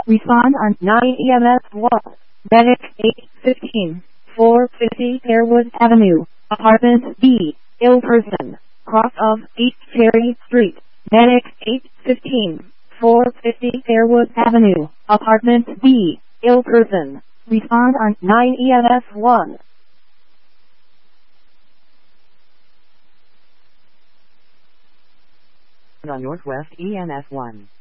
Respond on 9 EMS 1. Medic 815, 450 Fairwood Avenue, Apartment B, ill person, cross of East Cherry Street. Medic 815, 450 Fairwood Avenue, Apartment B, ill person. Respond on 9 EMS 1. On Northwest EMS 1.